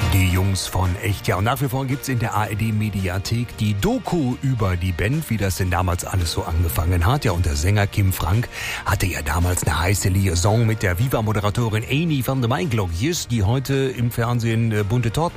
Die Jungs von Echt. Ja, und nach wie vor gibt's in der ARD-Mediathek die Doku über die Band, wie das denn damals alles so angefangen hat. Ja, und der Sänger Kim Frank hatte ja damals eine heiße Liaison mit der Viva-Moderatorin Amy van der Maiglokjes, die heute im Fernsehen bunte Torten